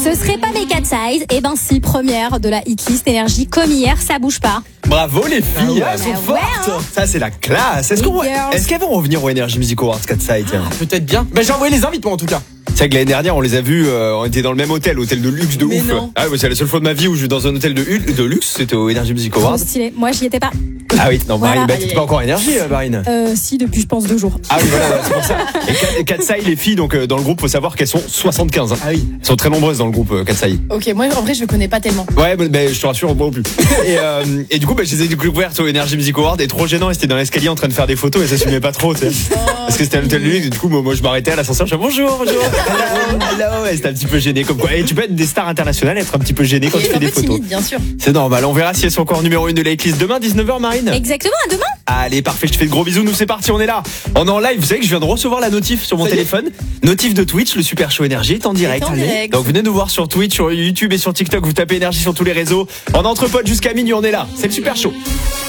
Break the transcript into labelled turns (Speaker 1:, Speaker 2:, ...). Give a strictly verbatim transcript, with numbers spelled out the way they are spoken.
Speaker 1: Ce serait pas mes quatre size. Eh ben si, première de la hitlist énergie comme hier, ça bouge pas.
Speaker 2: Bravo les filles,
Speaker 1: Ah ouais,
Speaker 2: elles sont
Speaker 1: bah
Speaker 2: fortes.
Speaker 1: ouais, hein.
Speaker 2: Ça c'est la classe. Est-ce, qu'on... Est-ce qu'elles vont revenir au Energy Music Awards quatre side tiens.
Speaker 3: Peut-être bien. Ben j'ai envoyé les invites moi en tout cas.
Speaker 2: C'est vrai que l'année dernière on les a vus, euh, on était dans le même hôtel, hôtel de luxe de
Speaker 3: Mais
Speaker 2: ouf.
Speaker 3: non.
Speaker 2: Ah ouais, c'est la seule fois de ma vie où je vais dans un hôtel de, de luxe, c'était au Energy Music Awards.
Speaker 1: Trop stylé. Moi, j'y étais pas.
Speaker 2: Ah oui, non,
Speaker 1: Voilà.
Speaker 2: Marine, bah, t'étais pas encore énergie, euh, Marine.
Speaker 1: Euh, si, depuis, je pense, deux jours.
Speaker 2: Ah oui, voilà, c'est pour ça. Et Katsai, les filles, donc euh, dans le groupe, faut savoir qu'elles sont soixante-quinze. Hein.
Speaker 3: Ah oui.
Speaker 2: Elles sont très nombreuses dans le groupe, euh, Katsai.
Speaker 4: Ok, moi en vrai je le connais pas tellement.
Speaker 2: Ouais, mais, mais je te rassure, moi non plus. Et, euh, et du coup, bah, je les ai découvertes au Energy Music Award et trop gênant, et c'était dans l'escalier en train de faire des photos et ça s'assumait pas trop, tu sais. Parce que c'était un hôtel de luxe, et du coup, moi, moi je m'arrêtais à l'ascenseur, je disais bonjour, bonjour. Hello, hello. Et c'était un petit peu gêné, comme quoi. Et tu peux être des stars internationales, être un petit peu gêné quand
Speaker 4: Et
Speaker 2: tu fais
Speaker 4: un
Speaker 2: des
Speaker 4: peu
Speaker 2: photos.
Speaker 4: timide, bien sûr.
Speaker 2: C'est normal, on verra si elles sont encore numéro une de la hitlist demain, dix-neuf heures, Marine.
Speaker 1: Exactement, à demain.
Speaker 2: Allez, parfait, je te fais de gros bisous, nous c'est parti, on est là. On est en live, vous savez que je viens de recevoir la notif sur mon
Speaker 3: Ça y est.
Speaker 2: téléphone. Notif de Twitch, le Super Show Énergie est en direct.
Speaker 4: en
Speaker 2: Allez.
Speaker 4: direct.
Speaker 2: Donc venez nous voir sur Twitch, sur YouTube et sur TikTok, vous tapez Énergie sur tous les réseaux. En entre potes jusqu'à minuit, on est là, c'est le Super Show.